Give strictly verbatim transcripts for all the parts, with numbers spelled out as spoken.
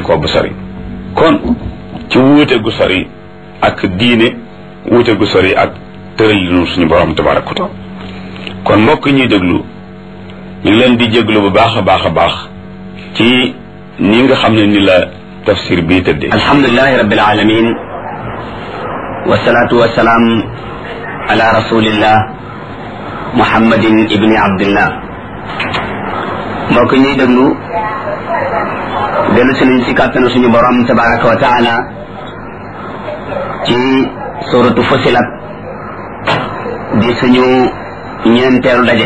ko bu sori kon ci wuute gu sori ak diine wuute gu sori ak tëralinu suñu borom tabaraka wa taala kon mbokk ñuy déglu ñu ngi leen di jéglu bu baax a baax a baax ci ni nga xam ne ni la tafsir bi tëddee. alhamdulilahi rabbil alamin wasalaatu wasalaam ala rasulillah muhammadin ibni abdillah mbokk ñuy déglu dellu si nañ ci kàttanu suñu borom tabaraka wa taala ci suratu Fussilat di suñu ñeenteelu daje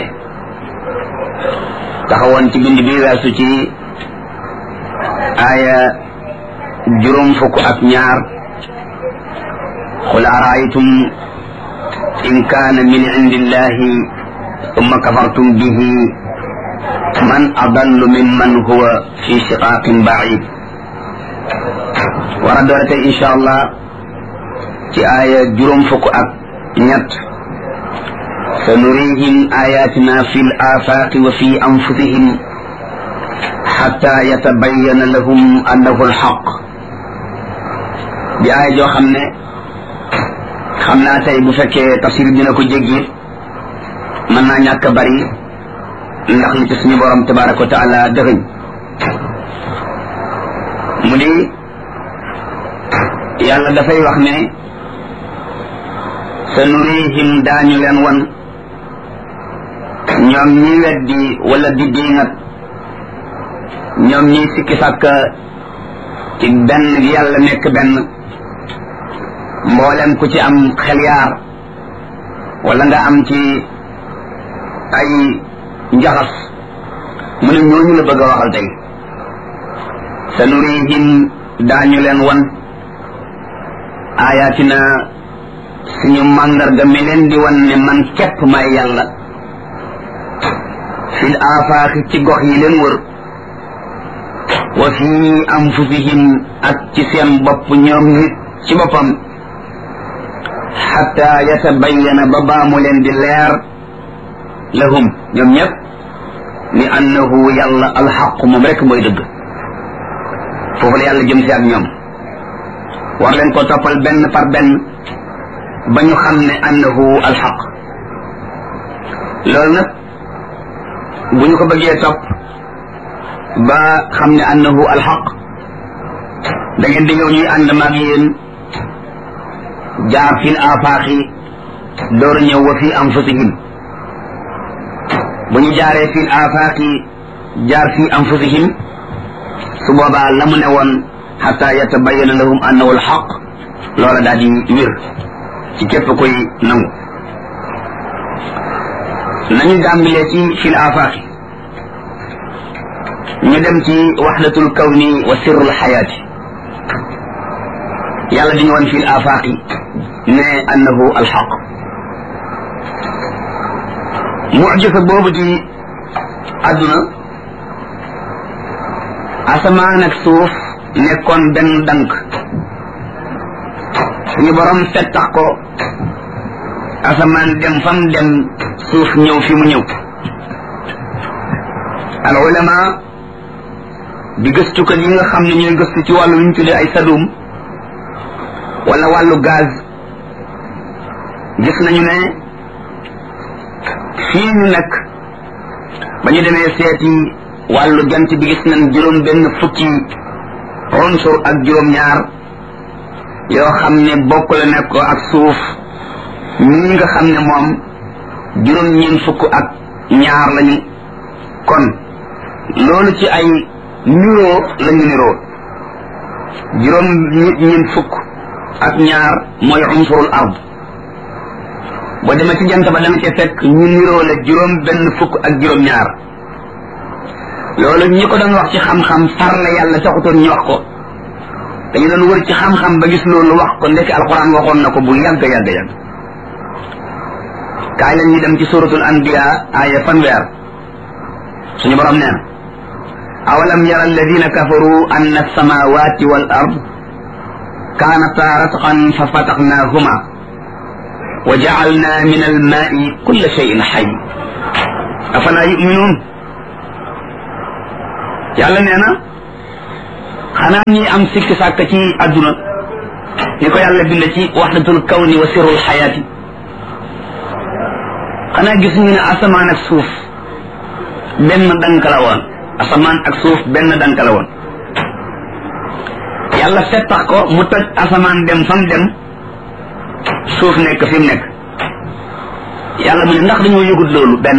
taxawoon ci bind bi weesu ci aaya juróom fukk ak ñaar qul araaytum in kaana min indillahi thumma kafartum bihi man adallu mimman huwa fi shiqaqin ba'id war a doore tey insha allah ci aaya juróom fukk ak ñett sanurihim ayatina fi l afaqi wa fi anfusihim xatta yatabayyana lahum annahu alxaq di aaya joo xam ne xam naa tey bu fekkee tafsir dina ko jéggi mën naa ñàkk a bari ndax li ci suñu borom tabaraka wa taala dëxëñ mu di yàlla dafay wax ne sanurihim daañu leen wan ñoom ñi weddi wala di diingat ñoom ñi sikki sàkk ci benn gi yàlla nekk benn mboolem ku ci am xel yaar wala nga am ci ay njaxas mu ne ñooñu la bëgg a waxal tey sanurihim daañu leen wan ayatina suñu màndarga mi leen di wan ne man képp may yàlla fil afaaxi ci gox yi leen wër wa fi anfusihim ak ci seen bopp ñoom nit ci boppam xatta yatabayyana ba baa mu leen di leer lahum ñoom ñëpp ni annahu yàlla alxaq moom rek mooy dëgg foofu la yàlla jëm si ak ñoom war leen ko toppal benn par benn ba ñu xam ne annahu alxaq loolu nag bu ñu ko bëggee topp ba xam ne annahu alxaq da ngeen di ñëw ñuy ànd maag yéen jaar fil afaaxi door ñëw wa fi anfusihim bu ñu jaaree fil afaaxi jaar fi anfusihim su boobaa la mu ne woon xata yatabayyana lahum annahu alxaq loola daal di wér ci képp koy nangu nañu gàmbilee ci fil afaaxi ñu dem ci waxdatul kawni wa sirrul xayaati yàlla di ñu woon fil afaaxi ne annahu alxaq mujisa boobu ci àdduna asamaan ak suuf nekkoon benn dank suñu borom fettax ko asamaan dem fam dem suuf ñëw fi mu ñëw al ulama di gëstukat yi nga xam ne ñooy gëstu ci wàllu ñu tuddee ay sadum wala wàllu gaz gis nañu ne fii ñu nekk ba ñu demee seeti wàllu jant bi gis nañ juróom benn fukki unsur ak juróom ñaar yoo xam ne bokk la nekk ko ak suuf ñi nga xam ne moom juróom ñeen fukk ak ñaar lañu kon loolu ci ay niroo lañu niroo juróom ñeen fukk ak ñaar mooy unsurul ard boo demee ci jant ba danga ci fekk ñu niroo la juróom benn fukk ak juróom ñaar loolu ñi ko doon wax ci xam-xam far la yàlla taxutoon ñu wax ko dañu doon wër ci xam-xam ba gis loolu wax ko ndekk alquran waxoon na ko bu yàgg yàgg yàgg kaay lañ ñu dem ci suratul anbiya aaya fanweer suñu borom neen awalam yara alladina kafaru anna alsamawati wal ard kaanata ratqan fa fataxnaahuma wa jacalna min almaai kulla cheyin xay afala yuminuun yàlla nee na xanaa ñi am sikki sàkk ci adduna ni ko yàlla bind ci waxdatul kawni wa sirrul xayaati xanaa gis ñu ne asamaan ak suuf benn dank la woon asamaan ak suuf benn dank la woon yàlla settax ko mu toj asamaan dem fam dem suuf nekk fi mu nekk yàlla mu ne ndax dañoo yëgut loolu benn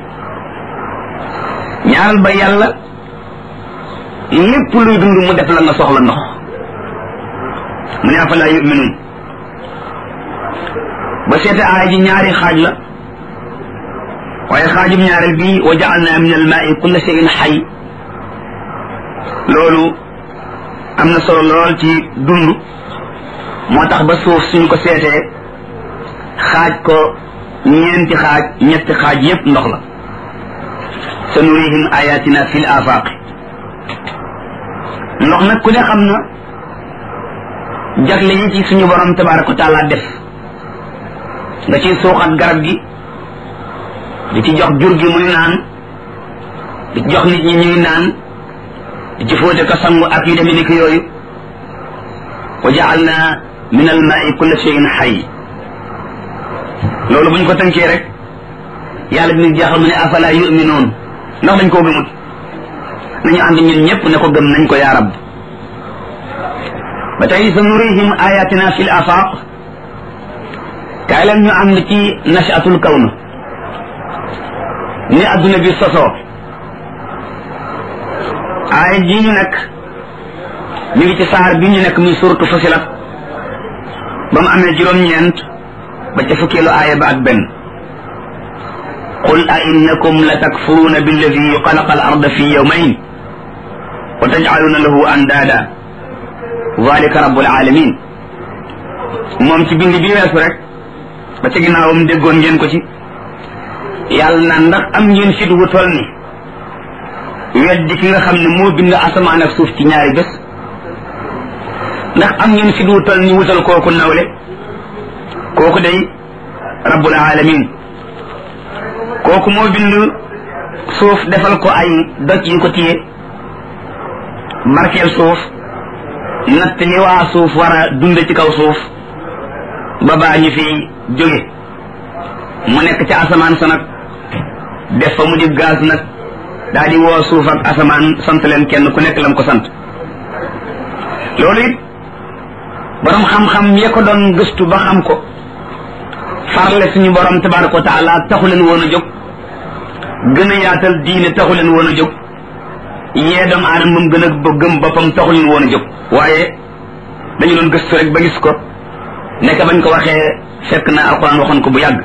ñaaral ba yàlla lépp luy dund mu def la nga soxla ndox mu ne afala yuminuun ba seete aaya ji ñaari xaaj la waaye xaajum ñaareel bi wa ja'alna min al-maa'i kulla shay'in hayy loolu am na solo lool ci dund moo tax ba suuf suñu ko seetee xaaj ko ñeenti xaaj ñetti xaaj yépp ndox la sanurihim ayatina fil afaq ndox nag ku ne xam na jagle yi ci suñu borom tabaraka wa taala def nga ciy suuxat garab gi di ci jox jur gi muy naan di ci jox nit ñi ñuy naan di ci fóote ko sangu ak yu demee ni ki yooyu wa ja'alna min al-maa'i kulla shay'in hayy loolu buñ ko tënkee rek yàlla bi ñu jeexal mu ne afala yu'minuun ndax dañ koo gëmut nañu ànd ñun ñëpp ne ko gëm nañ ko yaa rab ba tey sa nurihim ayatina fil afaq kaay leen ñu ànd ci nashatul kawn ni adduna bi sosoo aaya ji ñu nekk mi ngi ci saar bi ñu nekk muy suratu Fussilat ba mu amee juróom-ñeent ba ca fukkeelu aaya ba ak benn qul a innakum la takfuruuna billadi xalaqa al arda fi yawmayn wa tajcaluuna lahu andaada dalika rabbul alamin moom ci bind bi weesu rek ba ca ginnaawam déggoon ngeen ko ci yàlla na ndax am ngeen fit wu toll ni weddi ki nga xam ne moo bind asamaan ak suuf ci ñaari bés ndax am ngeen fit wu toll ni wutal kooku nawle kooku day rabbul alamin kooku moo bind suuf defal ko ay doj yu ko téye barkeel suuf natt li waa suuf war a dunde ci kaw suuf ba baa ñu fi jóge mu nekk ci asamaan sa nag def fa mu di gaz nag daal di woo suuf ak asamaan sant leen kenn ku nekk lam ko sant loolu it borom xam-xam ya ko doon gëstu ba xam ko farle suñu borom tabaraka wa taala taxu leen woon a jóg gën a yaatal diine taxu leen woon a jóg yee doomu aadama moom gën a gëm boppam taxu leen woon a jóg waaye dañu doon gëstu rek ba gis ko nekk bañ ko waxee fekk na alquran waxoon ko bu yàgg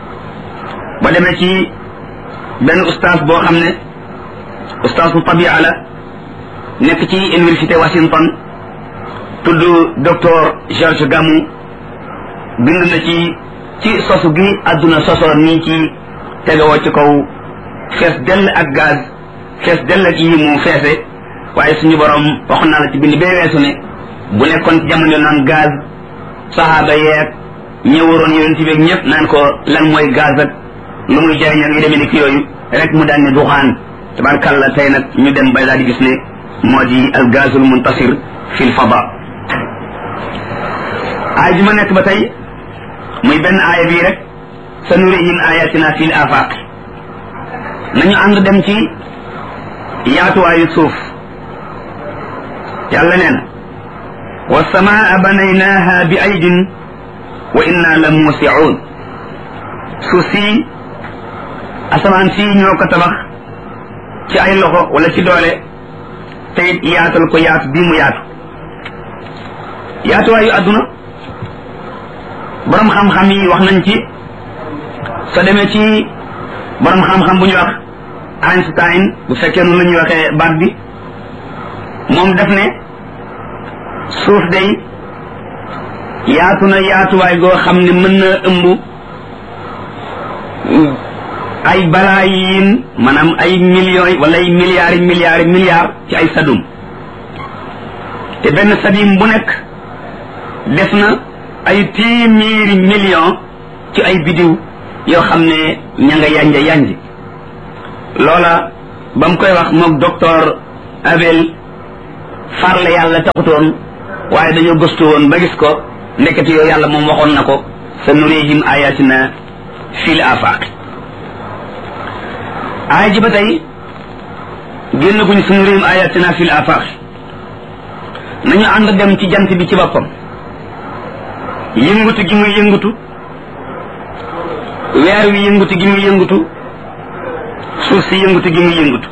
ba demee ci benn ustaas boo xam ne ustaas bu tabia la nekk ci université Washington tudd docteur George Gamow bind na ci ci sosu gi àdduna sosoo nii ci tegawoo ci kaw fees dell ak gaz fees dell ak yi mu feese waaye suñu borom waxoon naa la ci bind bee weesu ne bu nekkoon ci jamono naan gaz sahaaba yeeg ñëwaroon yonent bi ñëpp naan ko lan mooy gaz ak lu muy jëriñ ak yu demee ni ki yooyu rek mu daan ne duxaan tabarkàlla tey nag ñu dem bay daal di gis ne moo di al gazul muntasir fi l fada aay ji ma nekk ba tey muy benn aaya bii rek sa nurihim ayatina fi l afaq nañu ànd dem ci yaatuwaayu suuf yàlla nee na wa samaa banaynaha bi aydin wa inna la muusiun suuf si asamaan si ñoo ko tabax ci ay loxo wala ci doole te it yaatal ko yaatu bii mu yaatu yaatuwaayu adduna borom xam-xam yi wax nañ ci soo demee ci borom xam-xam bu ñu wax Einstein bu fekkee noonu la ñuy waxee baat bi moom def ne suuf day yaatu na yaatuwaay goo xam ne mën na ëmb ay balaayin maanaam ay millions yi wala ay milliards yi milliards yi milliards ci ay sadum te benn sadim bu nekk def na ay téeméeri millions ci ay bidiw yoo xam ne ña nga yanja yanj loola ba mu koy wax moog docteur Abel farle yàlla taxutoon waaye dañoo gëstu woon ba gis ko nekkati yow yàlla moom waxoon na ko sa nurihim ayatina fil afaq aaya ji ba tey génn guñ sa nurihim ayatina fil afaq nañu ànd dem ci jant bi ci boppam yëngutu gi muy yëngutu weer wi yëngutu gi muy yëngutu suuf si yëngutu gi muy yëngutu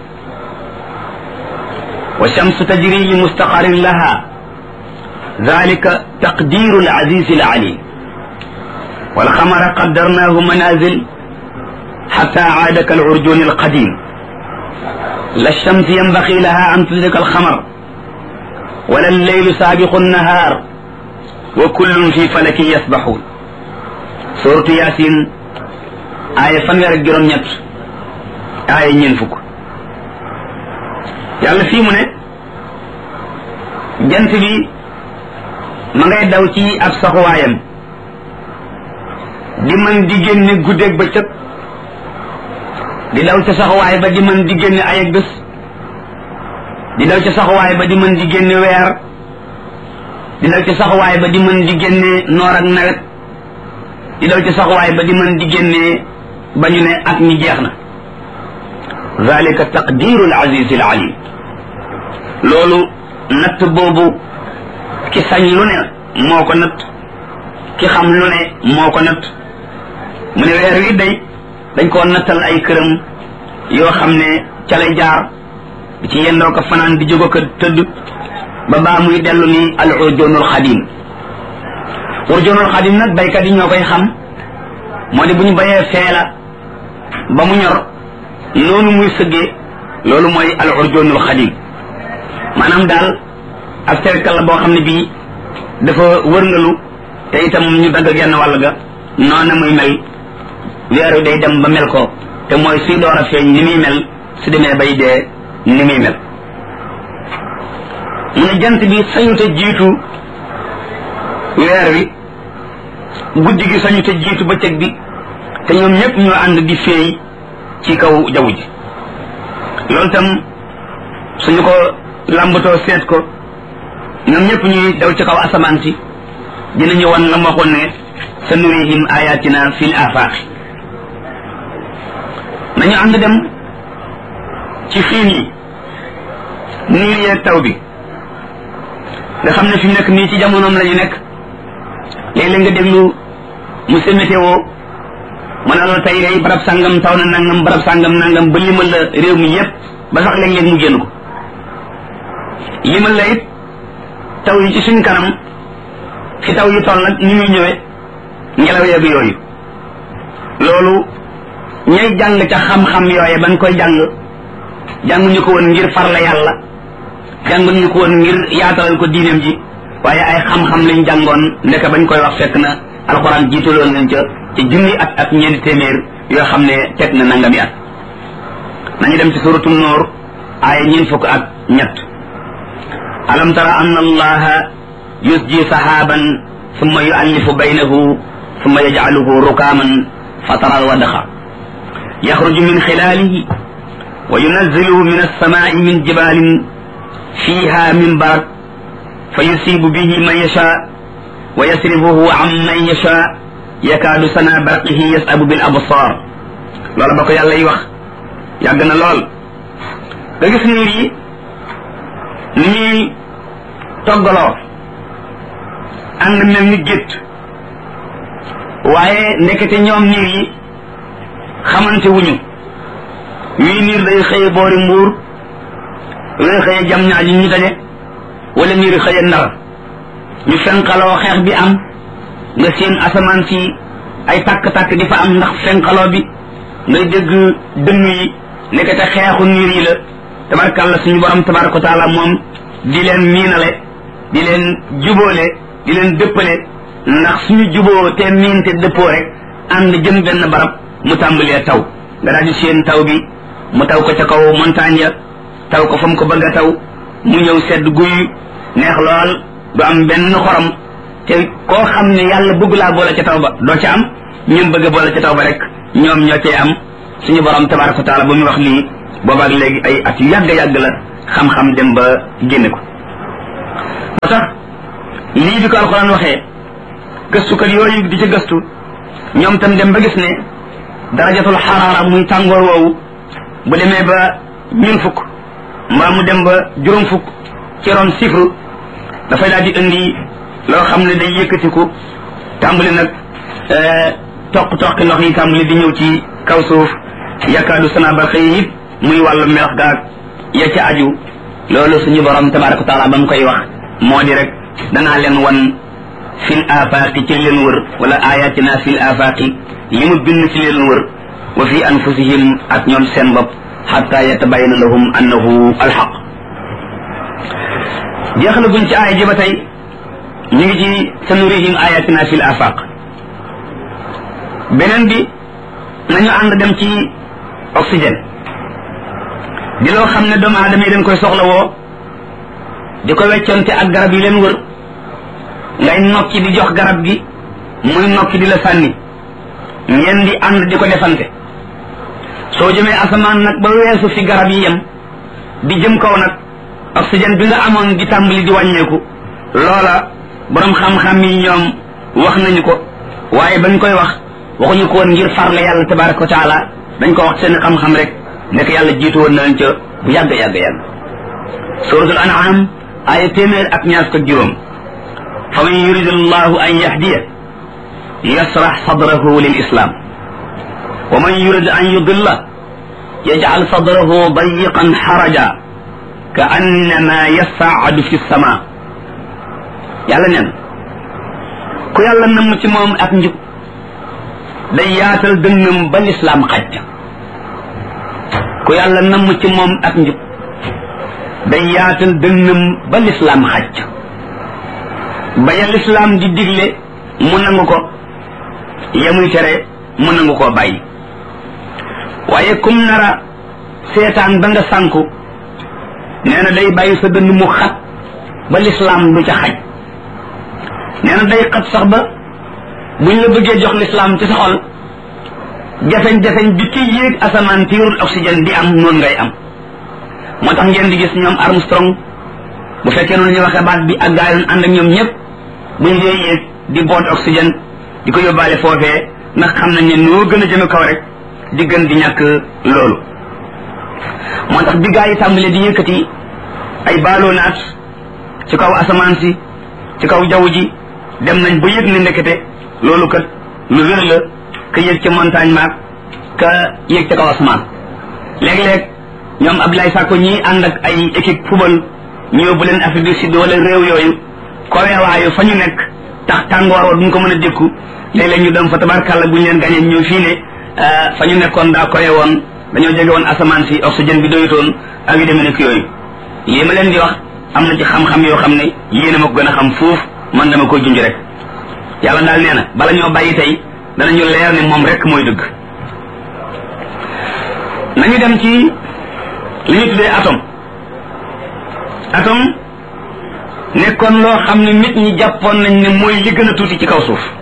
wa shamsu tajri li mustaqarin laha dalika taqdiru alazizi alalim والقمر قدرناه منازل حتى عاد كالعرجون القديم لا الشمس ينبغي لها أن تدرك القمر ولا الليل سابق النهار وكل في فلك يسبحون سورة ياسين آية فنوير الجرم نيت آية ينفك يالا في من جنت بي ما ngay daw ci ab saxuwaayam di man di génne guddeeg bëccëg di daw ca saxuwaay ba di man di génne ay ak bés di daw ca saxuwaay ba di man di génne weer di daw ca saxuwaay ba di man di génne noor ak nawet di daw ca saxuwaay ba di man di génne ba ñu ne at mi jeex na zalika taqdiru al aziz al alim loolu natt boobu ki sañ lu ne moo ko natt ki xam lu ne moo ko natt mu ne weer wi day dañ koo nattal ay këram yoo xam ne ca lay jaar di ci yendoo ko fanaan di jóg ko tëdd ba baa muy dellu ni al urjoonul xadim urjoonul xadim nag baykat yi ñoo koy xam moo di bu ñu bayee feela ba mu ñor noonu muy sëggee loolu mooy al urjoonul xadim maanaam daal ak cercle la boo xam ne bii dafa wërngalu te itam ñu dagg genn wàll ga noona muy mel weeru day dem ba mel ko te mooy suy door a feeñ ni muy mel su demee bay dee ni muy mel mu ne jant bi sañu te jiitu weer wi guddi gi sañu te jiitu bëccëg bi te ñoom ñëpp ñoo ànd di feey ci kaw jaww ji loolu tam suñu ko làmbatoo seet ko ñoom ñëpp ñuy daw ci kaw asamaan si dinañu wan la waxoon ne sa nurihim ayatina fil afaq nañu ànd dem ci xiin yi niir yeeg taw bi nga xam ne fi mu nekk nii ci jamonoom la ñu nekk léeg-léeg nga déglu monsieur météo mu ne la tey day barab sàngam taw na nangam barab sàngam nangam ba limal la réew mi yépp ba sax léeg-léeg mu génn ko limal la it taw yi ci suñ kanam fi taw yi toll nag ni muy ñëwee ngelaw yeeg yooyu loolu ñay jàng ca xam-xam yooye bañ koy jàng jànguñu ko woon ngir farla yàlla jànguñu ko woon ngir yaatalal ko diineem ji waaye ay xam-xam lañ jàngoon ndeka bañ koy wax fekk na alxuraan jiitaloon nañ ca ci junni at ak ñeenti téeméer yoo xam ne teg na nangami at nañu dem ci suratu Nuur aaya ñeent fukk ak ñett alam tara anna allaha yusji sahaban summa yuallifu baynahu summa yajcaluhu rukaman fatara alwadaxa yaxruju min xilaalihi wa yunazziluhu min alsamai min jibalin fiha min barak fa yusibu bihi man yasha wa yasrifuhu an man yasha yakaadu sana barqihi yasabu bil absar loola ba ko yàlla yi wax yàgg na lool nga gis niir yi ni ñuy toggaloo ànd mel ni gétt waaye ndekete ñoom niir yi xamante wuñu wii niir day xëye boori mbuur wii xëye jam ñaaji ñu daje wala niir xëye ndar ñu fenqaloo xeex bi am nga seen asamaan si ay tàkk-tàkk di fa am ndax fenqaloo bi ngay dégg dënn yi ndekete xeexu niir yi la tabarkàlla suñu borom tabaraka wa taala moom di leen miinale di leen jubóole di leen dëppale ndax suñu juboo te miin te dëppoo rek ànd jëm benn barab mu tàmbalee taw nga daal di seen taw bi mu taw ko ca kaw montagne ya taw ko fa mu ko bëgg a taw mu ñëw sedd guy neex lool du am benn xorom te koo xam ne yàlla bëgg laa boole ca taw ba doo ca am ñun bëgg a boole ca taw ba rek ñoom ñoo cay am suñu borom tabaraka wa taala ba muy wax lii boobaak léegi ay at yu yàgg yàgg la xam-xam dem ba génne ko tax lii bi ko alquran waxee gëstukat yooyu di ci gëstu ñoom tam dem ba gis ne darajatul xaraara muy tàngoor woowu bu demee ba ñun fukk mbaa mu dem ba juróom fukk ci ron sifru dafay daal di indi loo xam ne day yëkkatiku tàmbali nag toq toqi ndox yi tàmbali di ñëw ci kaw suuf yakaadu sana ba xëy it muy wàllu melax gaag ya ca aju loolu suñu borom tabaraka wa taala ba mu koy wax moo di rek danaa leen wan fil afaqi ci leen wër wala ayatina fil afaqi li mu bind ci leen wër wa fi anfusihim ak ñoom seen bopp xatta yatabayana lahum annahu alxaq jeexal guñ ci aaya ji ba tey ñu ngi ci sanurihim ayatina fil afaq beneen bi nañu ànd dem ci oxygène di loo xam ne doomu aadama yi dañ koy soxla woo di ko wecconte ak garab yi leen wër ngay nokki di jox garab gi muy nokki di la sànni ngeen di ànd di ko defante soo jëmee asamaan nag ba weesu fi garab yi yem di jëm kaw nag oxygène bi nga amoon di tàmbali di wàññeeku loola borom xam-xam yi ñoom wax nañu ko waaye bañ koy wax waxuñu ko woon ngir farle yàlla tabaraka wa taala dañ ko wax seen xam-xam rek nekk yàlla jiitu woon nañ ca bu yàgg yàgg yàgg suratul an'am aaya téeméer ak ñaar fukk ak juróom fa man yuridu llahu an yahdiya yasrax sadrahu lil islam wa man yurid an yudilla yajcal sadrahu dayiqan xaraja ka annama yasaadu fi sama yàlla neen ku yàlla namm ci moom ak njub day yaatal dënnam ba lislaam xaj ku yàlla namm ci moom ak njub day yaatal dënnam ba lislaam xaj ba ya lislaam di digle mu nangu ko ya muy tere mu nangu koo bàyyi waaye kum nara seetaan ba nga sànku nee na day bàyyi sa dënn mu xat ba lislaam du ca xaj nee na day xat sax ba buñ la bëggee jox lislaam ci sa xol jafeñ-jafeñ bi ci yéeg asamaan tiirul oxygène di am noonu ngay am moo tax ngeen di gis ñoom Armstrong bu fekkee noonu ñu waxee baat bi ak gaa yoon ànd ak ñoom ñëpp buñ dee yéeg di boot oxygène di ko yóbbaale foofee ndax xam nañ ne noo gën a jëme kaw rek di gën di ñàkk loolu moo tax bi gaa yi tàmbalee di yëkkati ay baaloo naat ci kaw asamaan si ci kaw jaww ji dem nañ ba yëg ne ndekete loolu kat lu wér la ka yëg ca montagne maag ka yëg ca kaw asamaan léeg-léeg ñoom Abdoulaye Sakko ñii ànd ak ay équipe football ñu yóbbu leen Afrique du Sud wala réew yooyu koweewaayu fa ñu nekk tax tàngoor wa duñ ko mën a dékku léeg-léeg ñu dem fa tabarkàlla buñ leen gañee ñëw fii ne fa ñu nekkoon daa kowe woon dañoo jege woon asamaan si oxygène bi doyutoon ak yu demee nekk yooyu lii ma leen di wax am na ci xam-xam yoo xam ne yéen a ma ko gën a xam foofu man dama koy junj rek yàlla daal nee na bala ñoo bàyyi tey danañu leer ne moom rek mooy dëgg nañu dem ci li ñu tuddee atome atome nekkoon loo xam ne nit ñi jàppoon nañ ne mooy li gën a tuuti ci kaw suuf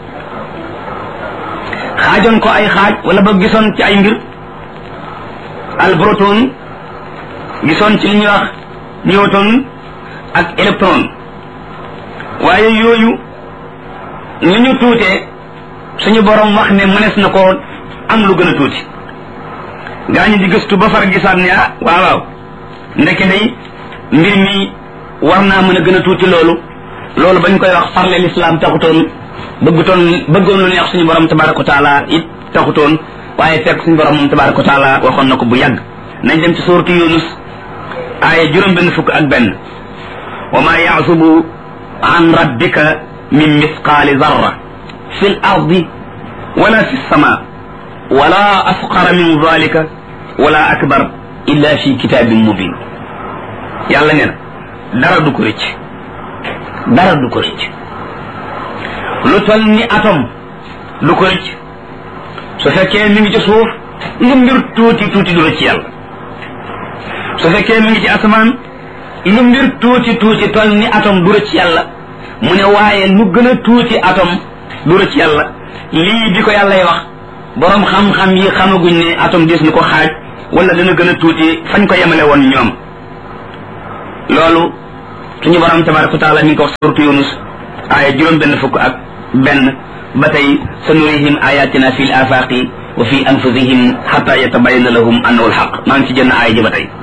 xaajoon ko ay xaaj wala ba gisoon ci ay mbir al proton gisoon ci li ñuy wax newton ak électron waaye yooyu ni ñu tuutee suñu borom wax ne mënees na ko am lu gën a tuuti gaa ñi di gëstu ba far gisaat ne ah waaw waaw ndeke day mbir mi war naa mën a gën a tuuti loolu loolu bañ koy wax farle lislaam taxutoon bëggutoon bëggoon lu neex suñu borom tabaraka wa taala it taxutoon waaye fekk suñu borom moom tabaraka wa taala waxoon na ko bu yàgg nañ dem ci suuratu Yunus aaya juróom benn fukk ak benn wa ma yaasubu an rabbika min misqaali zarra fi l ardi wala fi lsama wala asqara min dalika wala akbar illa fi kitabin mubin yàlla nee na dara du ko rëcc dara du ko rëcc lu tol ni atome du ko rëcc su fekkee mi ngi ci suuf lu mbir tuuti tuuti du rëcc yàlla su fekkee mi ngi ci asamaan lu mbir tuuti tuuti tol ni atome du rëcc yàlla mu ne waaye lu gën a tuuti atome du rëcc yàlla lii bi ko yàllay wax borom xam-xam yi xamaguñ ne atome des na ko xaaj wala dana gën a tuuti fañ ko yemale woon ñoom loolu suñu borom tabaraka wa taala mi ngi ko wax suratu Yunus aaya juróom benn fukk ak benn ba tey sanurihim ayatina fi l afaqi wa fi anfusihim xata yatabayana lahum annahu alxaq maa ngi ci jënn aaya ji ba tey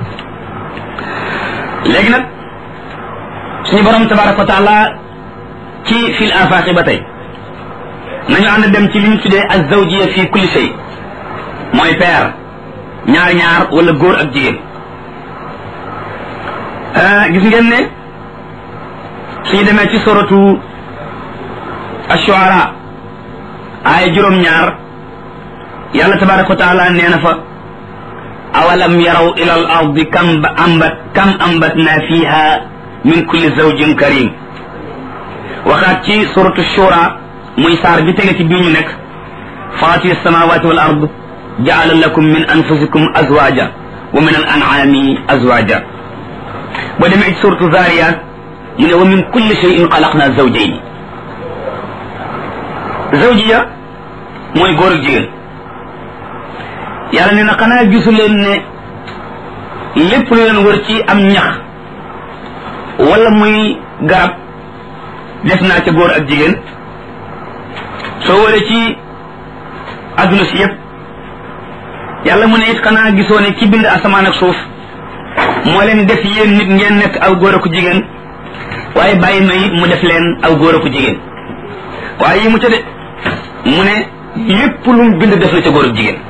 léegi nag suñu borom tabaraka wa taala ci fi l afaqi ba tey nañu ànd dem ci li ñu tuddee azawjiya fi kulli shay mooy paire ñaar ñaar wala góor ak jigéen gis ngeen ne suñu demee ci suratu ash-shu'ara aaya juróom ñaar yàlla tabaraka wa taala nee na fa awalam yaraw ila al ardi kam ambat kam ambatna fiha min kulli zawjin karim waxaat ci suratu shura muy saar bi tege ci bii ñu nekk faati samawati wal ard jaala lakum min anfusikum azwaja wa min al an'ami azwaja boo demee ci suratu zariyat mu ne wa min kulli shay'in xalaqna zawjayni zawjiya mooy góor ak jigéen yàlla nee na xanaa gisu leen ne lépp lu leen wër ci am ñax wala muy garab def naa ca góor ak jigéen soo wëree ci adduna si yëpp yàlla mu ne it xanaa gisoo ne ci bind asamaan ak suuf moo leen def yéen nit ngeen nekk aw góor ak jigéen waaye bàyyi ma it mu def leen aw góor ak jigéen waaye yi mu ca de mu ne lépp lu mu bind def na ca góor ak jigéen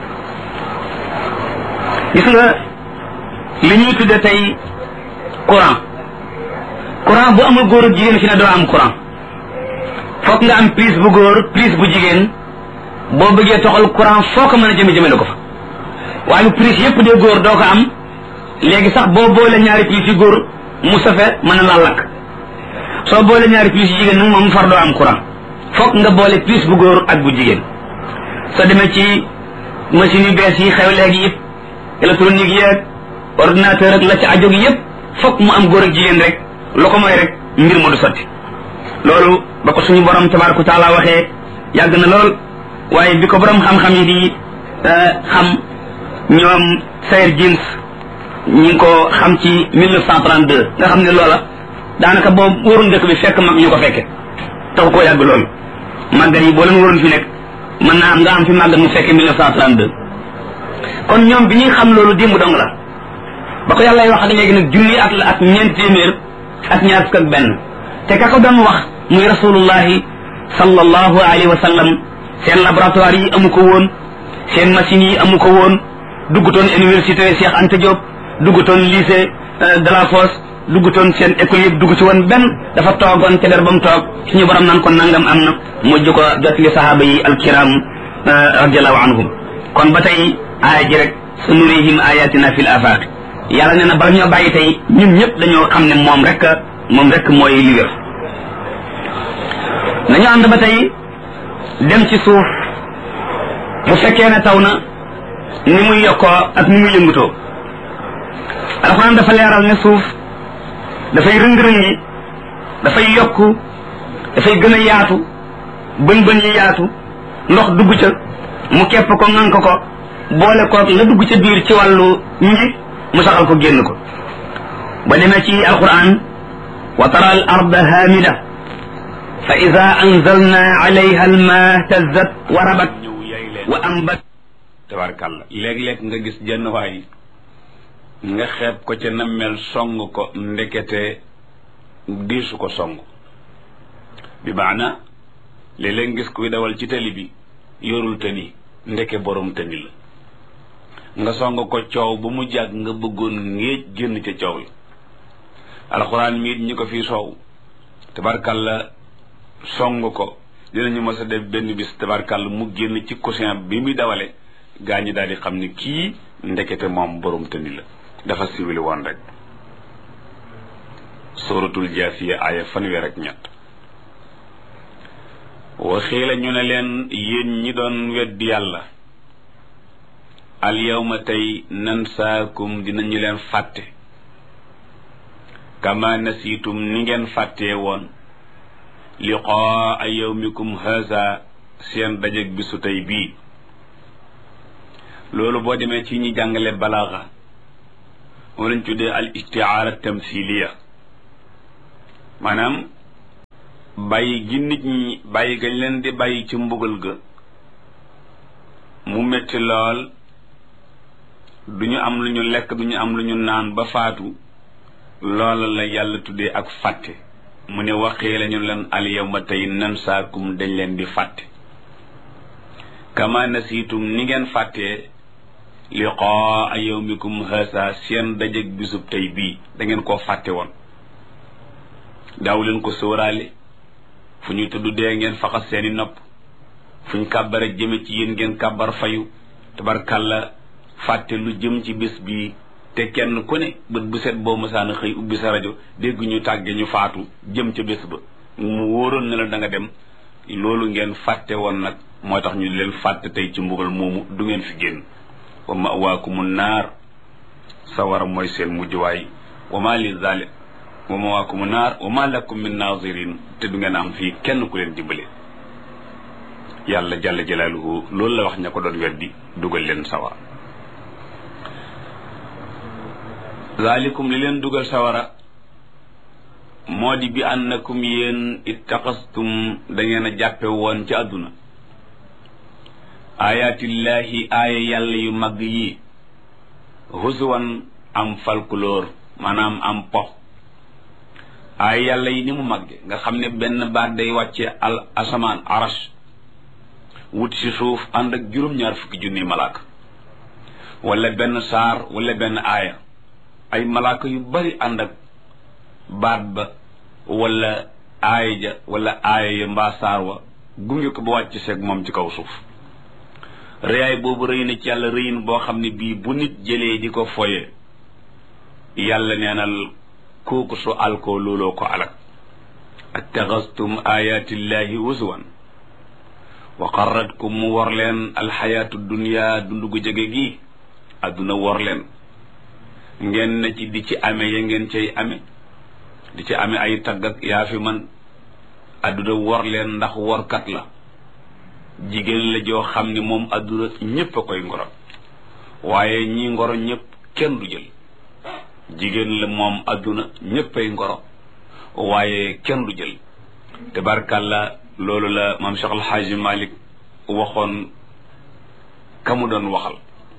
gis nga li ñuy tudde tey courant courant bu amul góor ak jigéen fi ne doo am courant fokk nga am prise bu góor prise bu jigéen boo bëggee toxal courant foo ko mën a jëme jëmele ko fa waaye prise yépp dee góor doo ko am léegi sax boo boole ñaari prise yu góor mu safe mën a laa lakk soo boole ñaari prise yu jigéen nag moom far doo am courant fokk nga boole prise bu góor ak bu jigéen soo demee ci machine yu bees yi xew léegi yëpp électronique yeeg ordinateur ak la ci ajoog yëpp fokk mu am góor ak jigéen rek lu ko mooy rek mbir ma du sotti loolu ba ko suñu borom tabaraka taala waxee yàgg na lool waaye bi ko borom xam-xam yi di xam ñoom Sayer Jeans ñi ngi ko xam ci mille neuf cent trente-deux nga xam ne loola daanaka boobu wóorun dëkk bi fekk mag ñu ko fekke taxu koo yàgg loolu màggat yi boo leen waroon fi nekk mën naa am nga am fi màggat mu fekke mille neuf cent trente-deux kon ñoom bi ñuy xam loolu démb dong la ba ko yàlla wax ak léegi nag junni at la ak ñeent téeméer ak ñaar fukk ak benn te ka ko doon wax muy rasulullahi sallallahu alayhi wa sallam seen laboratoire yi amu ko woon seen machines yi amu ko woon duggutoon université Cheikh Anta Diop duggutoon lycée de la Fosse duggutoon seen école yëpp dugg ci woon benn dafa toogoon te der ba mu toog suñu borom naan ko nangam am na mujj ko jotli sahaaba yi alkiram radiallahu anhum kon ba tey aaya ji rek sanurihim ayatina fil afaq yàlla nee na bala ñoo bàyyi tey ñun ñëpp dañoo xam ne moom rek moom rek mooy li wér nañu ànd ba tey dem ci suuf bu fekkee ne taw na ni muy yokkoo ak ni muy yëngutoo alxuraan dafa leeral ne suuf dafay rëng-rëngi dafay yokku dafay gën a yaatu bën bën yi yaatu ndox dugg ca mu kepp ko ŋànk ko boole koog la dugg ca biir ci wàllu nji mu saxal ko génn ko ba demee ci alquran wa tara al arda hamida fa ida anzalna alayha alma tazzat wa rabat wa ambat tabarkàlla léeg-léeg nga gis jenn waay nga xeeb ko ca nammel song ko ndekete diisu ko song bi maana léeg-léeg nga gis kuy dawal ci tali bi yorul tëni ndeke borom tëni la nga song ko coow ba mu jàgg nga bëggoon ngéej génn ca coow yi alxuraan miit ñi ko fii soow tabarkàlla song ko dinañu mës a def benn bis tabarkàlla mu génn ci coussin bi muy dawale gaa ñi daal di xam ne kii ndekete moom borom tëni la dafa siwili woon rek suratul jaasiya aaya fanweer ak ñett waxii la ñu ne leen yéen ñi doon weddi yàlla al yawma tey nansaakum dinañu leen fàtte kama nasiitum ni ngeen fàttee woon liqaa yawmikum haza seen dajeg bisu tey bii loolu boo demee ci ñi jàngale balaaxa moo lañ tuddee al istiaara tamthiliya maanaam bàyyi gi nit ñi bàyyi gañ leen di bàyyi ci mbugal ga mu metti lool duñu am lu ñu lekk duñu am lu ñu naan ba faatu loola la yàlla tuddee ak fàtte mu ne waxee lañu leen al yawma tey nansaakum dañ leen di fàtte kama nasiitum ni ngeen fàttee liqaa yawmikum haasa seen dajeg bisub tey bii da ngeen koo fàtte woon daaw leen ko sóoraale fu ñu tudd dee ngeen faxas seeni nopp fu ñu kàbbare jëme ci yéen ngeen kàbbar fayu tabarkàlla fàtte lu jëm ci bis bii te kenn ku ne bët bu set boo mësaana xëy ubbi sa rajo dégg ñu tàgge ñu faatu jëm ca bés ba mu wóoroon ne la da nga dem loolu ngeen fàtte woon nag moo tax ñu leen fàtte tey ci mbugal moomu du ngeen fi génn wa ma'waakumu naar sawara mooy seen mujjuwaay wa ma li zalim wa ma'waakumu naar wa ma lakum min nazirin te du ngeen am fii kenn ku leen dimbale yàlla jalla jalaaluhu loolu la wax ña ko doon weddi dugal leen sawara zalikum li leen dugal sawara moo di bi annakum yéen ittaqastum da ngeen a jàppe woon ci àdduna ayatillahi aaya yàlla yu mag yi husuwan am folklore maanaam am po aaya yàlla yi ni mu magge nga xam ne benn baat day wàcce al asamaan arash wut si suuf ànd ak juróom-ñaar fukki junni malaaka wala benn saar wala benn aaya ay malaaka yu bari ànd ak baat ba wala aaya ja wala aaya ya mbaa saar wa gunge ko ba wàcc seeg moom ci kaw suuf rëyaay boobu rëy na ci yàlla rëyin boo xam ne bii bu nit jëlee di ko foye yàlla neenal kooku su alkoo looloo ko alak attaxastum ayatillahi huzuwan wa qarratkum mu wor leen alxayaatu dunya dundu gu jege gi adduna wor leen ngeen na ci di ci ame ya ngeen cay ame di ci ame ay tagg ak yaa fi man adduna wor leen ndax workat la jigéen la joo xam ne moom adduna ñépp a koy ngoro waaye ñi ngoro ñépp kenn du jël jigéen la moom adduna ñépp ay ngoro waaye kenn du jël tabarkàlla loolu la maam Cheikh Alxaaji Malik waxoon ka mu doon waxal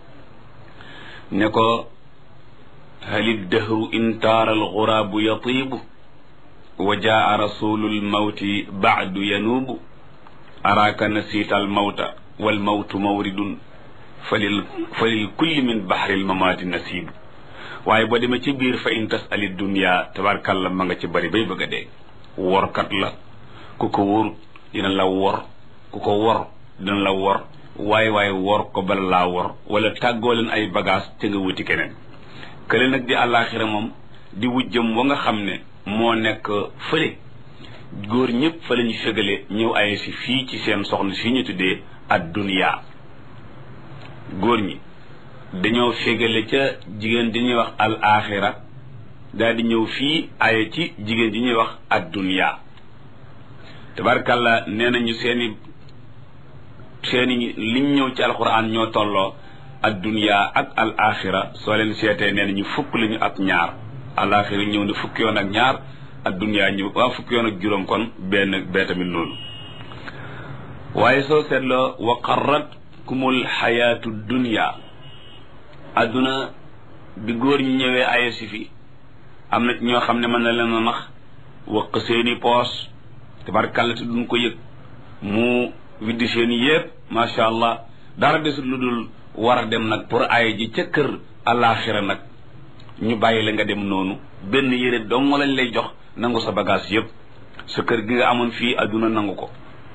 ne ko halid dahru in taara alxuraabu yatiibu wa jaa rasulul mawti baadu yanuubu araaka nasiita almawta walmawtu mawridun falil falil kulli min bahril mamaati nasiibu waaye boo demee ci biir fa in tasali dunya tabarkàlla ma nga ci bari bay bëgg a dee workat la ku ko wóor dina la wor ku ko wor dina la wor waaye waaye wor ko bala laa wor wala tàggoo leen ay bagage te nga wuti keneen kële nag di àllaaxira moom di wujjëm wa nga xam ne moo nekk fële góor ñëpp fa la ñu fegale ñëw ay si fii ci seen soxna si ñu tuddee ad dunya góor ñi dañoo fegale ca jigéen di ñuy wax al axira daal di ñëw fii ay ci jigéen di ñuy wax ad dunya tabarkàlla nee nañu seeni seeni liñ ñëw ci alquran ñoo tolloo ad dunya ak al axira soo leen seetee nee nañu fukk lañu ak ñaar al axira ñëw ne fukki yoon ak ñaar ad dunya ñëw waa fukki yoon ak juróom kon benn bee tamit noonu waaye soo seetloo wa qarratkumul xayaatu dunya adduna bi góor ñi ñëwee aye si fi am na ci ñoo xam ne mën na leen a nax waq seeni poos tabarkàlla te duñ ko yëg mu widdi seeni yépp macha allah dara desul lu dul war a dem nag pour aye ji ca kër alaxira nag ñu bàyyi la nga dem noonu benn yére dong lañ lay jox nangu sa bagage yépp sa kër gi nga amoon fii adduna nangu ko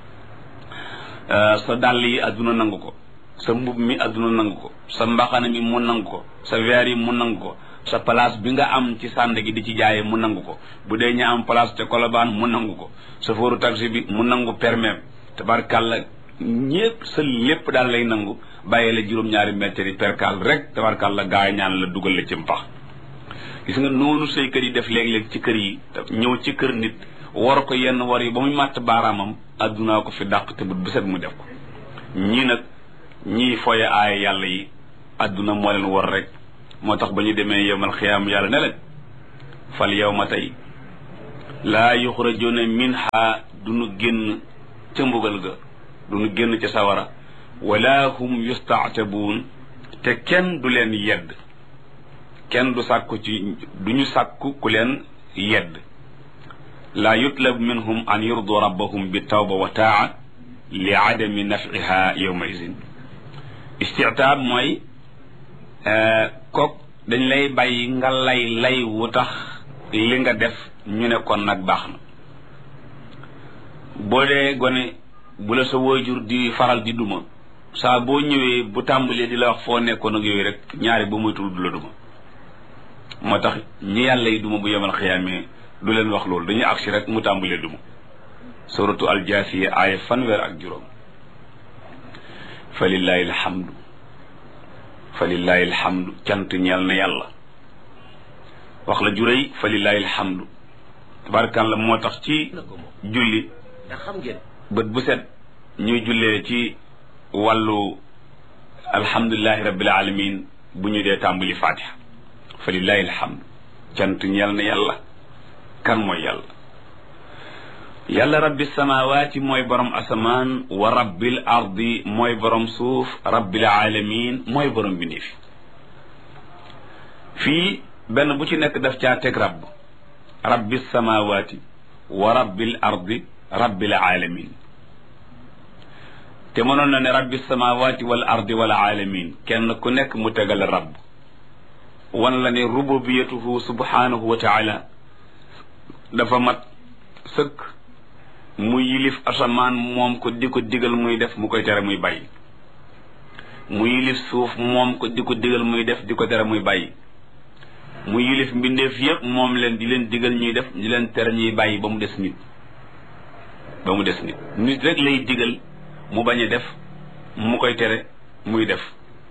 sa dàll yi adduna nangu ko sa mbub mi adduna nangu ko sa mbaxana mi mu nangu ko sa verre yi mu nangu ko sa place bi nga am ci sànd gi di ci jaaye mu nangu ko bu dee ña am place te Colobane mu nangu ko sa fóoru taxi bi mu nangu permis tabarkàlla ñépp sa lépp daal lay nangu bàyyi la juróom-ñaari mètres yi perkal rek tabarkàlla gaay ñaan la dugal la ci mpax gis nga noonu say kër yi def léeg-léeg ci kër yi ñëw ci kër nit war ko yenn war yi ba muy màtt baaraamam addunaa ko fi dàq te bu set mu def ko ñii nag ñii foye aaya yàlla yi adduna moo leen war rek moo tax ba ñu demee yowmal xiyaam yàlla ne leen fal yow ma tey laa yuxrajuna minha duñu génn ca mbugal ga duñu génn ca sawara wala hum yustaatabuun te kenn du leen yedd kenn du sàkku ci duñu sàkku ku leen yedd laa yutlab minhum an yurdu rabbahum bi tawba wa taa li adami nafiha yawma izin istitaab mooy kook dañ lay bàyyi nga lay lay wu tax li nga def ñu ne kon nag baax na boo dee gone bu la sa waajur di faral di duma saa boo ñëwee bu tàmbalee di la wax foo nekkoon ak yooyu rek ñaari ba moytul du la duma moo tax ñi yàlla yi duma bu yemal xiyaamee du leen wax loolu dañuy agsi rek mu tàmbalee duma suratu aljaasiya aaya fanweer ak juróom fa lillahi alhamdu fa lillahi alhamdu cant ñeel na yàlla wax la juréy fa lillahi alhamdu tabaarakan la moo tax ci julli bët bu set ñuy jullee ci wàllu alhamdulillahi rabbil alamin bu ñu dee tàmbali fatiha fa lillahi alhamdu cant ñeel na yàlla kan mooy yàlla yàlla rabbi samawaati mooy borom asamaan wa rabbil ardi mooy borom suuf rabbil alamin mooy borom bindéef fii benn bu ci nekk daf caa teg rabb rabbi samawaati wa rabbil ardi rabbil alamin te mënoon na ne rabbi samawaati wal ardi wal alamin kenn ku nekk mu tegal rabb wan la ne rububiyatuhu subhanahu wa taala dafa mat sëkk mu yilif asamaan moom ko di ko digal muy def mu koy tere muy bàyyi mu yilif suuf moom ko di ko digal muy def di ko tere muy bàyyi mu yilif mbindeef yëpp moom leen di leen digal ñuy def di leen tere ñuy bàyyi ba mu des nit ba mu des nit nit rek lay digal mu bañ a def mu koy tere muy def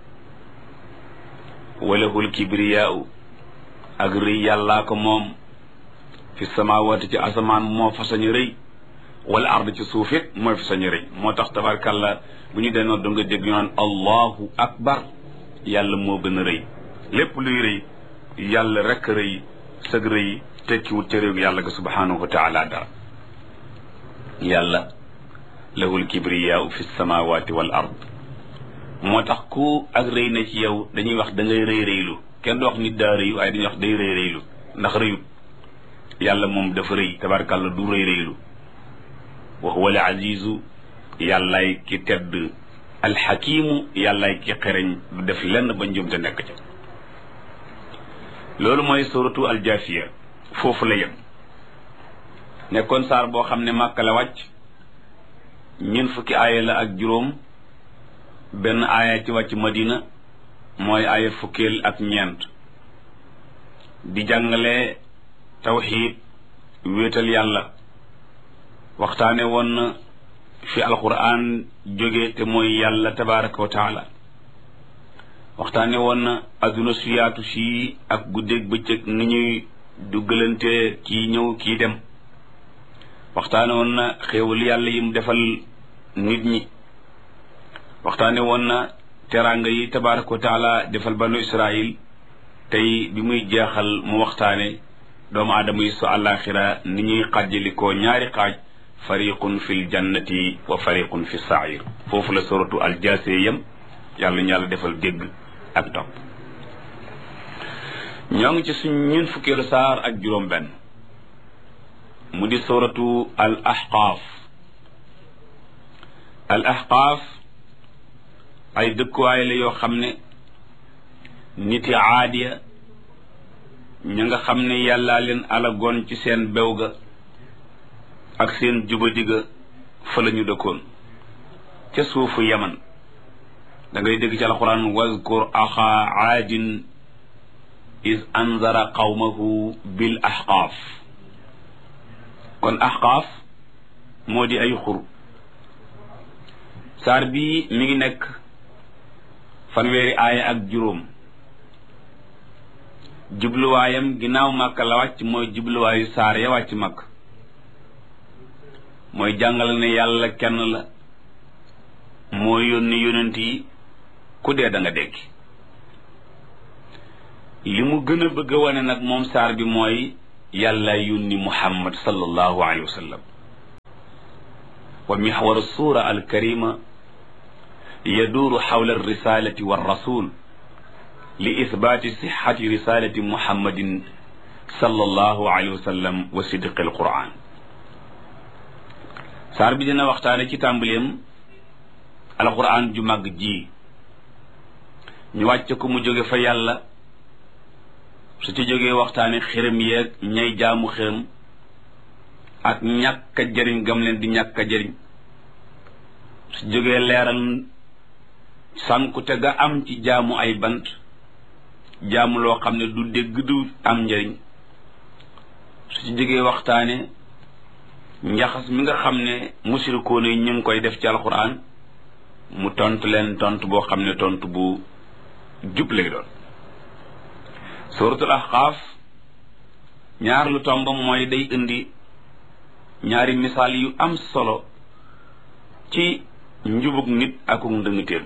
walahul kibriyaau ak rëy yàllaa ko moom fi samawati ci asamaan moo fa sañ rëy wala ard ci suuf it mooy fa sañ rëy moo tax tabarkàlla bu ñu denoon da nga dégg ñu naan allahu akbar yàlla moo gën a rëy lépp luy rëy yàlla rek rëy sëg rëy tekkiwut ca réew yàlla ga subhanahu wa taala dara yàlla lahul kibriyaau fi samawati wal ard moo tax ku ak rëy na ci yow dañuy wax da ngay rëy rëylu kenn du wax nit daa rëy waaye dañuy wax day rëy rëylu ndax rëyut yàlla moom dafa rëy tabarkàlla du rëy rëylu wa huwa al azizu yàllaay ki tedd alxakimu yàllaay ki xereñ du def lenn ba njumte nekk ca loolu mooy suratu aljaafiya foofu la yem nekkoon saar boo xam ne màkka la wàcc ñeent fukki aaya la ak juróom benn aaya ci wàcc madina mooy aaya fukkeel ak ñeent di jàngale tawxiid wéetal yàlla waxtaane woon na fi alquran jóge te mooy yàlla tabaraka wa taala waxtaane woon na adduna su yaatu si ak guddeeg bëccëg ni ñuy duggalante kii ñëw kii dem waxtaane woon na xéewal yàlla yim defal nit ñi waxtaane woon na teraanga yi tabaraka wa taala defal banu israil tey bi muy jeexal mu waxtaane doomu aadama yi su àllaaxira ni ñuy xàjjalikoo ñaari xaaj fariqun fil jannati wa fariqun fi sair foofu la suratu aljaasiya yam yàlla ñu yàlla defal dégg ak topp ñoo ngi ci suñ ñun fukkeelu saar ak juróom benn mu di suratu al ahqaaf al ahqaaf ay dëkkuwaay la yoo xam ne niti aadiya ña nga xam ne yàllaa leen alagoon ci seen bew ga ak seen jubadiga fa la ñu dëkkoon ca suufu yaman da ngay dégg ci alquran wazkur axa aadin is anzara qawmahu bil ahqaaf kon ahqaaf moo di ay xur saar bii mi ngi nekk fanweeri aaya ak juróom jubluwaayam ginnaaw màkka la wàcc mooy jubluwaayu saar ya wàcc màkk mooy jàngale ne yàlla kenn la moo yónni yonent yi ku dee da nga dekki li mu gën a bëgg a wane nag moom saar bi mooy yàlla yónni muhammad sallallahu alayhi wa sallam wa mixwaru sura alkarima yaduuru xawla alrisalati walrasul li ithbaati sixati risalati muhammadin sallallahu alayhi wa sallam wa sidqi alquran saar bi dina waxtaane ci tàmbaleem alquran ju màgg ji ñu wàcce ko mu jóge fa yàlla su ci jógee waxtaane xërëm yeeg ñay jaamu xërëm ak ñàkk a jëriñ gam leen di ñàkk a jëriñ su jógee leeral sànkute ga am ci jaamu ay bant jaamu loo xam ne du dégg du am njëriñ su ci jógee waxtaane njaxas mi nga xam ne musirikoon yi ñu ngi koy def ci alxuraan mu tontu leen tontu boo xam ne tontu bu jub lay doon suratul ahqaaf ñaar lu tombam mooy day indi ñaari misaal yu am solo ci njubug nit akuk ndëngteem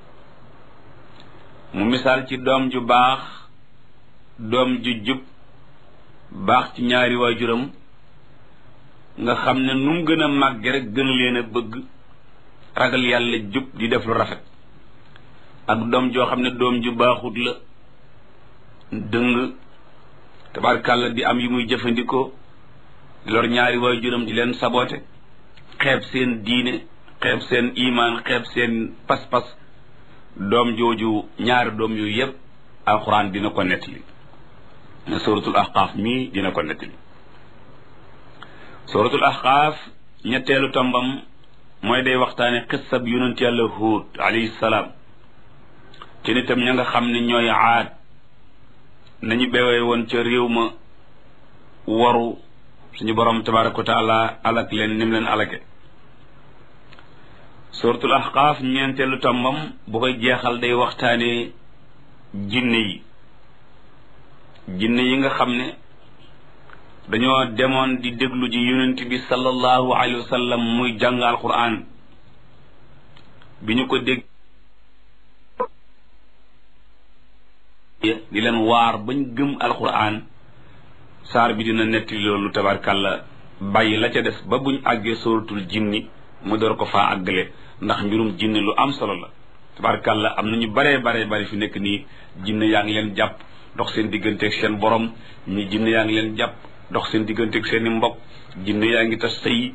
mu misaal ci doom ju baax doom ju jub baax ci ñaari waajuram nga xam ne nu mu gën a màgge rek gën leen a bëgg ragal yàlla jub di def lu rafet ak doom joo xam ne doom ju baaxut la dëng tabarkàlla di am yu muy jëfandikoo di lor ñaari waajuram di leen saboote xeeb seen diine xeeb seen imaan xeeb seen pas-pas doom jooju ñaari doom yooyu yépp alxuraan dina ko nettali ne suratul ahqaaf mii dina ko nettali suratul ahqaaf ñetteelu tombam mooy day waxtaane xissab yonent yàlla Huud alayhi salaam ci nitam ña nga xam ne ñooy aad nañu bewee woon ca réew ma waru suñu borom tabaraka wa taala alak leen nim leen alake suratul ahqaaf ñeenteelu tombam bu koy jeexal day waxtaane jinne yi jinne yi nga xam ne dañoo demoon di déglu ji yonent bi sallallahu alayhi wa sallam muy jàng alquran bi ñu ko dégg di leen waar bañ gëm alquran saar bi dina netti loolu tabarkàlla bàyyi la ca des ba buñ àggee suratul jinni mu door ko faa àggale ndax mbirum jinne lu am solo la tabarkàlla am na ñu baree baree bari fi nekk nii jinne yaa ngi leen jàpp dox seen digganteeg seen borom ñi jinne yaa ngi leen jàpp dox seen digganteeg seen i mbokk jinne yaa ngi tas sëy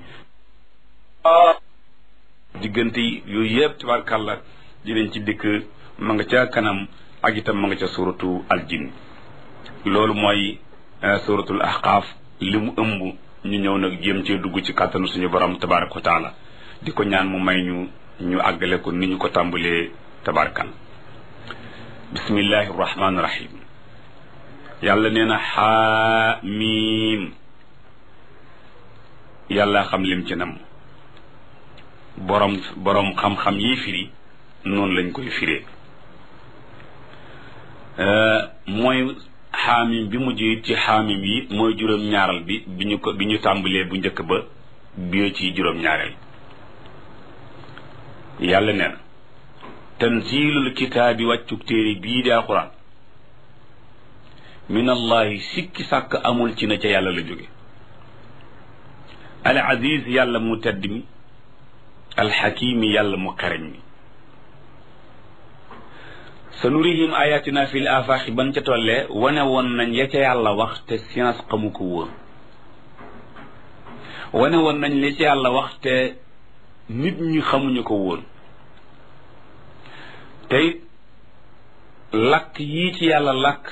diggante yi yooyu yëpp tabarkàlla dinañ ci dikk ma nga ca kanam ak itam ma nga ca suratu aljin loolu mooy suratul ahqaaf li mu ëmb ñu ñëw nag jéem cee dugg ci kàttanu suñu borom tabaraka wa taala di ko ñaan mu may ñu ñu àggale ko ni ñu ko tàmbalee tabarkal bismillahi rahmaani rahim yàlla nee na xaamiim yàlla xam lim ci nam borom borom xam-xam yi firi noonu lañ koy firee mooy xaamim bi mujj ci xaamim yi mooy juróom-ñaaral bi bi ñu ko bi ñu tàmbalee bu njëkk ba bi ci juróom-ñaareel yàlla nee na tanzilul kitaabi wàccuk téere bii di alquran min allahi sikki sàkk amul ci na ca yàlla la jóge al aziz yàlla mu tedd mi al xakimi yàlla mu xereñ mi sanurihim ayatina fil afaaxi ban ca tollee wane woon nañ ya ca yàlla wax te science xamu ko woon wane woon nañ li ca yàlla wax te nit ñi xamuñu ko woon tey lakk yii ci yàlla lakk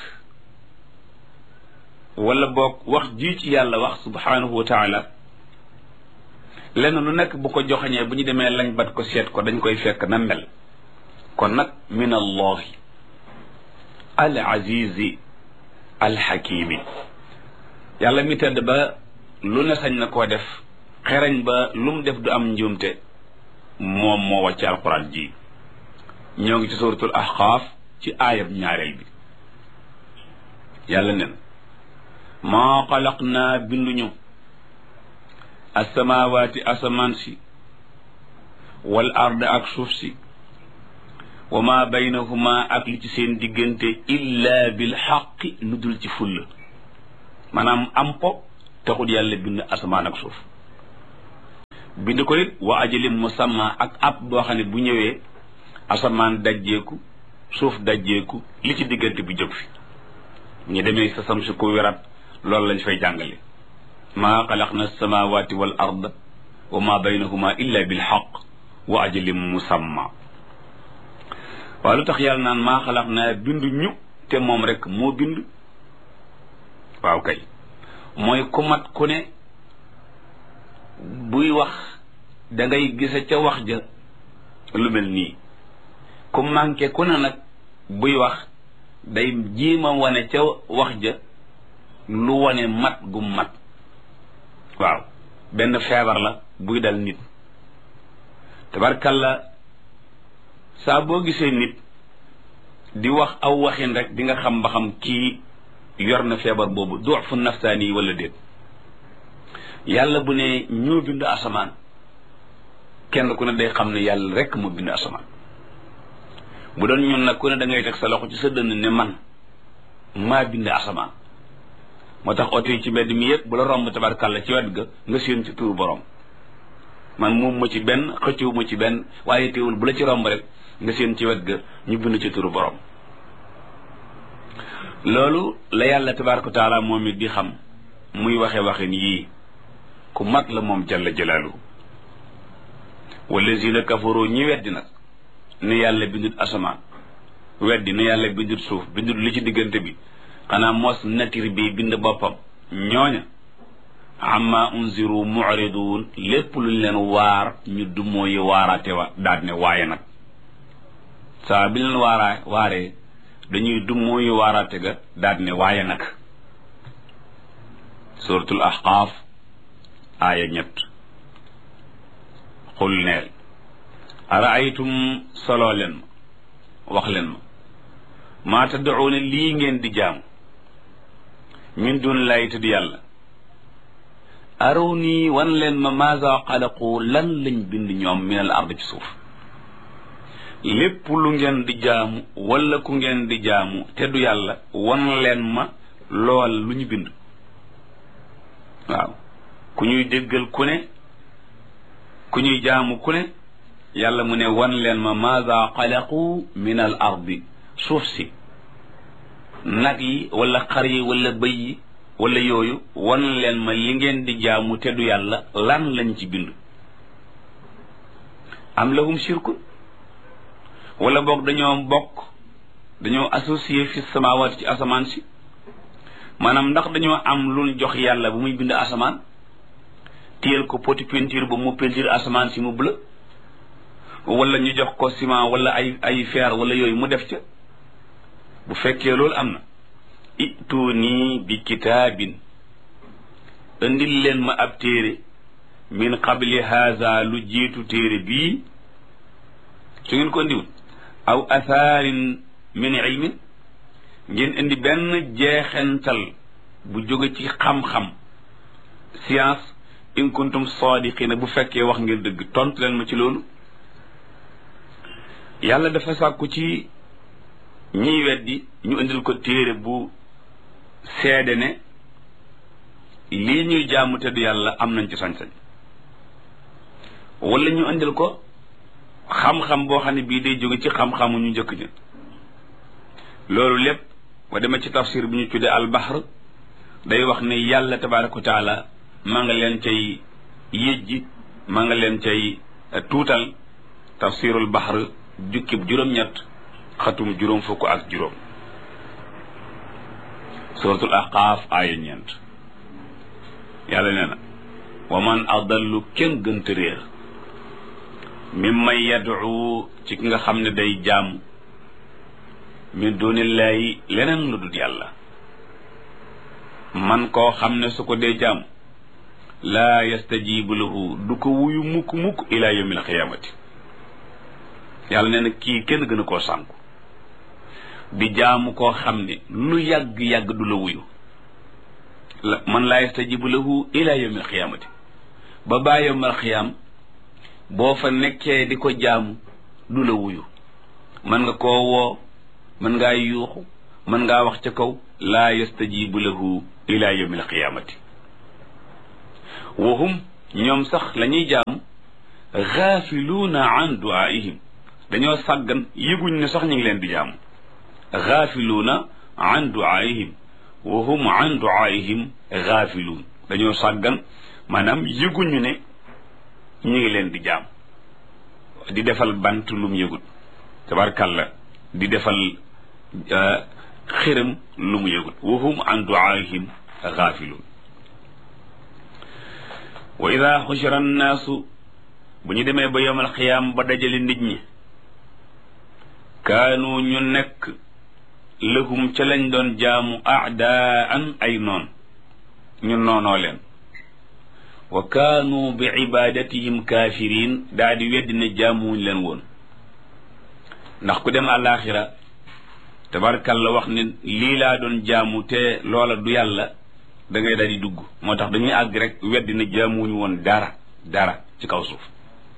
wala boog wax jii ci yàlla wax subhanahu wa taala lenn lu nekk bu ko joxañee bu ñu demee lañ bat ko seet ko dañ koy fekk na mel kon nag min allahi al azizi al hakimi yàlla mi tedd ba lu ne sañ na koo def xereñ ba lu mu def du am njuumte moom moo wàcc alquran ji ñoo ngi ci suratul ahqaaf ci aayab ñaareel bi yàlla nen maa xalaq naa binduñu asamawaati asamaan si wal ard ak suuf si wa ma baynahuma ak li ci seen diggante illa bil xaqi lu dul ci fulla maanaam am po taxul yàlla bind asamaan ak suuf bind ko it wa ajalim musamma ak ab boo xam ne bu ñëwee asamaan dajjeeku suuf dajjeeku li ci diggante bi jóg fi ñu demee sa sam si ko wérat loolu lañ fay jàngale maa xalaqna samawati wal ard wa ma baynahuma illa bil haqq wa ajalim musamma waaye lu tax yàlla naan maa xalaqna bindu ñu te moom rek moo bind waaw kay mooy ku mat ku ne buy wax da ngay gise ca wax ja lu mel nii ku manqué ku ne nag buy wax day jiima wane ca wax ja lu wane mat gu mat waaw benn feebar la buy dal nit tabarkalla saa boo gisee nit di wax aw waxin rek di nga xam ba xam kii yor na feebar boobu du'fu nafsaani wala déet yàlla bu ne ñoo bind asamaan kenn ku ne day xam ne yàlla rek moo bind asamaan bu doon ñun nag ku ne da ngay teg sa loxo ci sa dënn ne man maa bind asamaan moo tax oto yi ci mbedd mi yëpp bu la romb tabarkalla ci wet ga nga séen ci turu borom man moom ma ci benn xëccu ma ci benn waaye teewul bu la ci romb rek nga séen ci wet ga ñu bind ci turu borom loolu la yàlla tabaraka taala moom it di xam muy waxe waxin yii ku mat la moom jalla jalaaluhu wallazina kafaru ñi weddi nag ne yàlla bindut asamaan weddi ne yàlla bindut suuf bindut li ci diggante bi xanaa mos nature bi bind boppam ñooña amma unziru mu'ridun lépp luñ leen waar ñu dumoo yi waaraate wa daal ne waaye nag saa bi leen waaraa waaree dañuy dumoo yi waaraate ga daal ne waaye nag suratul ahqaaf aaya ñett xul neel araaytum soloo leen ma wax leen ma maa tad'uuna lii ngeen di jaamu min dun lay tudd yàlla araw nii wan leen ma maaza xalaqu lan lañ bind ñoom min al ard ci suuf lépp lu ngeen di jaamu wala ku ngeen di jaamu te du yàlla wan leen ma lool lu ñu bind waaw ku ñuy déggal ku ne ku ñuy jaamu ku ne yàlla mu ne wan leen ma maaza xalaqu min al ardi suuf si nag yi wala xar yi wala bëy yi wala yooyu wan leen ma li ngeen di jaamu te du yàlla lan lañ ci bind am lahum shirkun wala boog dañoo bokk dañoo associé fi samaawaati ci asamaan si maanaam ndax dañoo am lu jox yàlla bu muy bind asamaan téyel ko poti peinture ba mu peinture asamaan si mu bleu wala ñu jox ko ciment wala ay ay fer wala yooyu mu def ca bu fekkee loolu am na ituuni bi kitaabin indil leen ma ab téere min qabli haza lu jiitu téere bii su ngeen ko indiwul aw athaarin min ilmin ngeen indi benn jeexental bu jóge ci xam-xam science in kuntum sadiqina bu fekkee wax ngeen dëgg tontu leen ma ci loolu yàlla dafa sàkku ci ñiy weddi ñu indil ko téere bu seede ne lii ñuy jaamu te du yàlla am nañ ci sañ-sañ wala ñu indil ko xam-xam boo xam ne bii day jóge ci xam-xamu ñu njëkk ña loolu lépp ba dema ci tafsir bi ñu tuddee albahr day wax ne yàlla tabaraka wa taala maa nga leen cay yëjji maa nga leen cay tuutal tafsirul bahr jukkib juróom-ñett xatum juróom fukk ak juróom suratul ahqaaf aaya ñeent yàlla nee na wa man adallu kenn gënta réer mimman yad'u ci ki nga xam ne day jaamu min dunillahi leneen lu dul yàlla man koo xam ne su ko dee jaamu laa yastajibu lahu du ko wuyu mukk mukk ila yawmil qiyaamati yàlla nee na kii kenn gën a koo sànku di jaamu koo xam ne lu yàgg-yàgg du la wuyu la man laa yastajibu lahu ila yawmil qiyaamati ba baa yawmal qiyaam boo fa nekkee di ko jaamu du la wuyu mën nga koo woo mën ngaa yuuxu mën ngaa wax ca kaw laa yastajibu lahu ila yawmi alqiyamati wa hum ñoom sax la ñuy jaam gaafiluuna an duaihim dañoo sàggan yëguñ ne sax ñu ngi leen di jaam gaafiluuna an duaihim wa hum an duaihim gaafiluun dañoo sàggan maanaam yëguñu ne ñu ngi leen di jaam di defal bant lum yëgut tabarkàlla di defal xiram lu mu yëgut wa hum an duaihim gaafiluun wa ida xushira annaasu bu ñu demee ba yowmal xiyaam ba dajale nit ñi kaanu ñu nekk lahum ca lañ doon jaamu aadaan ay noon ñu noonoo leen wa kaanu bi ibadatihim kaafiriin daa di weddi ne jaamuwuñ leen woon ndax ku dem àllaaxira tabarkalla wax ne lii laa doon jaamu te loola du yàlla da ngay daal di dugg moo tax dañuy àgg rek weddi ne jaamuwuñu woon dara dara ci kaw suuf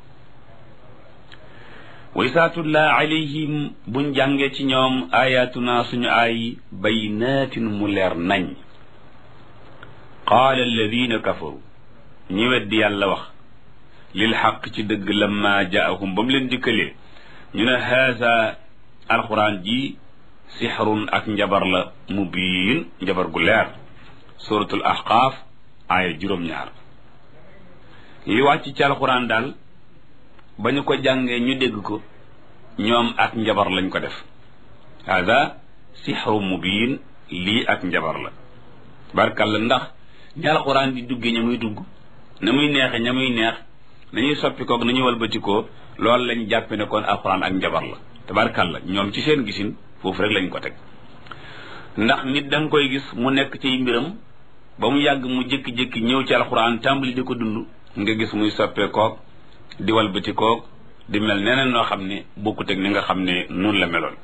wa isaatullah alayhim buñ jàngee ci ñoom ayatuna suñu ay baynaatin mu leer nañ qaala alladina kafaru ñi weddi yàlla wax lil xaq ci dëgg lamma jaahum ba mu leen dikkalee ñu ne haasa alquran ji sixrun ak njabar la mubiin njabar gu leer suratul ahqaaf aaya juróom-ñaar li wàcc ci alquran daal ba ñu ko jàngee ñu dégg ko ñoom ak njabar lañ ko def haasa sixru mubiin lii ak njabar la barkalla ndax ñi alquran di duggee ña muy dugg na muy neexe ña muy neex nañuy soppi koog nañuy walbatikoo loolu lañ jàppe ne kon alquran ak njabar la tabarkalla ñoom ci seen gisin foofu rek lañ ko teg ndax nit da nga koy gis mu nekk ci mbiram ba mu yàgg mu jékki-jékki ñëw ci alquran tàmbali di ko dund nga gis muy soppee koog di walbatikoog di mel neneen noo xam ne bokkut ak ni nga xam ne noonu la meloon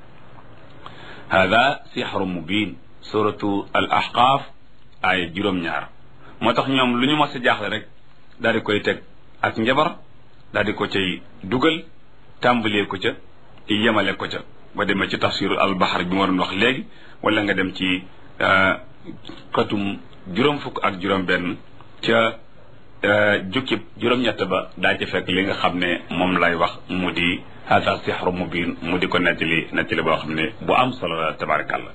hada sixru mubin suratu al ahqaaf aaya juróom-ñaar moo tax ñoom lu ñu mos a jaaxle rek daal di koy teg ak njabar daal di ko cay dugal tàmbalee ko ca yemale ko ca ba demee ci tafsiru al bahar bi ma doon wax léegi wala nga dem ci xatum juróom fukk ak juróom benn ca jukkib juróom-ñett ba daa ci fekk li nga xam ne moom lay wax mu di hada sixru mubin mu di ko nettali nettali boo xam ne bu am solo la tabarakallah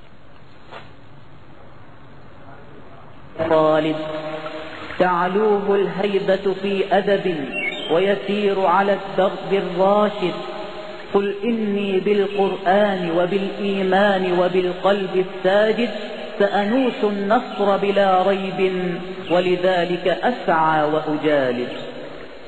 طالب تعلوه الهيبة في أدب ويسير على الدرب الراشد قل إني بالقرآن وبالإيمان وبالقلب الساجد سأنوس النصر بلا ريب ولذلك أسعى وأجالد